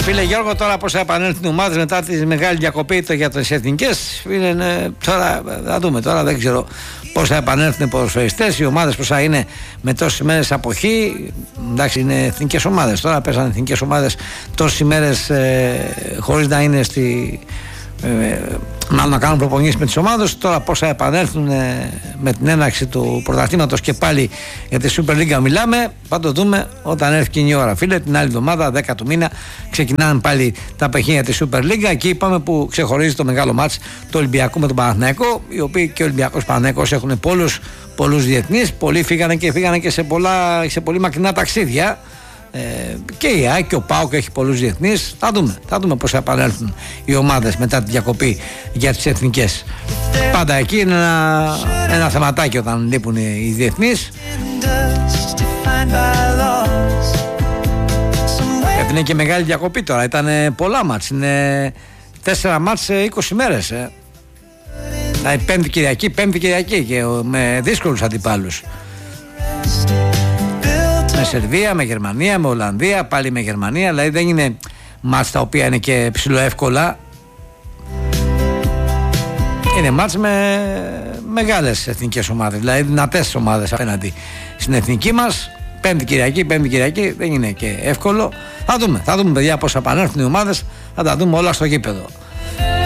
Φίλε Γιώργο, τώρα πώς θα επανέλθουν οι ομάδες μετά τη μεγάλη διακοπή για τις εθνικές. Τώρα θα δούμε, τώρα δεν ξέρω πώς θα επανέλθουν οι ποδοσφαιριστές, οι ομάδες πώς θα είναι με τόσες ημέρες αποχή. Εντάξει, είναι εθνικές ομάδες, τώρα πέσανε εθνικές ομάδες τόσες ημέρες χωρίς να είναι μάλλον να κάνουν προπονήσεις με τις ομάδες. Τώρα πώς θα επανέλθουν με την έναρξη του πρωταθλήματος και πάλι για τη Super League μιλάμε. Θα το δούμε όταν έρθει η ώρα, φίλε. Την άλλη εβδομάδα, 10 του μήνα, ξεκινάνε πάλι τα παιχνίδια της Super League. Εκεί είπαμε που ξεχωρίζει το μεγάλο μάτς του Ολυμπιακού με τον Παναθηναϊκό, οι οποίοι και ο Ολυμπιακός Παναθηναϊκός έχουν πολλούς διεθνείς. Πολλοί φύγανε και σε πολύ μακρινά ταξίδια. Και η ΑΕΚ και ο ΠΑΟΚ έχει πολλούς διεθνείς. Θα δούμε πώς θα επανέλθουν οι ομάδες μετά τη διακοπή για τις εθνικές. Πάντα εκεί είναι ένα θεματάκι όταν λείπουν οι διεθνείς, γιατί είναι και μεγάλη διακοπή τώρα. Ήταν πολλά μάτς, είναι 4 μάτς σε 20 μέρες δηλαδή Πέμπτη Κυριακή και με δύσκολους αντιπάλους, με Σερβία, με Γερμανία, με Ολλανδία, πάλι με Γερμανία. Δηλαδή δεν είναι μάτς τα οποία είναι και ψιλοεύκολα. Είναι μάτς με μεγάλες εθνικές ομάδες, δηλαδή δυνατές ομάδες απέναντι στην εθνική μας. Πέμπτη Κυριακή δεν είναι και εύκολο. Θα δούμε παιδιά πώς θα επανέλθουν οι ομάδες, θα τα δούμε όλα στο γήπεδο.